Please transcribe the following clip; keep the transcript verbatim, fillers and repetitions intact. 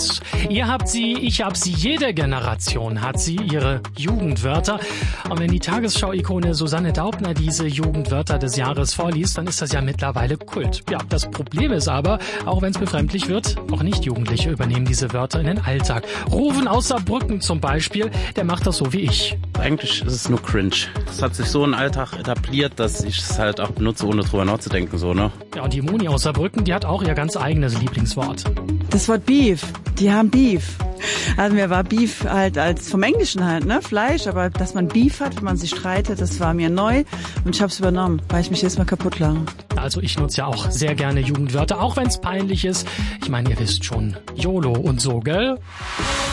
ist. Ihr habt sie, ich hab sie, jede Generation hat sie, ihre Jugendwörter. Und wenn die Tagesschau-Ikone Susanne Daubner diese Jugendwörter des Jahres vorliest, dann ist das ja mittlerweile Kult. Ja, das Problem ist aber, auch wenn es befremdlich wird, auch Nicht-Jugendliche übernehmen diese Wörter in den Alltag. Rufen aus Saarbrücken zum Beispiel, der macht das so wie ich. Eigentlich ist es nur cringe. Das hat sich so in den Alltag etabliert, dass ich es halt auch benutze, ohne drüber nachzudenken, so, ne? Ja, und die Moni aus Saarbrücken, die hat auch ihr ganz eigenes Lieblingswort. Das Wort Beef. Die haben Beef. Also mir war Beef halt als vom Englischen halt, ne, Fleisch, aber dass man Beef hat, wenn man sich streitet, das war mir neu und ich habe es übernommen, weil ich mich jetzt mal kaputt lache. Also ich nutze ja auch sehr gerne Jugendwörter, auch wenn es peinlich ist. Ich meine, ihr wisst schon, YOLO und so, gell?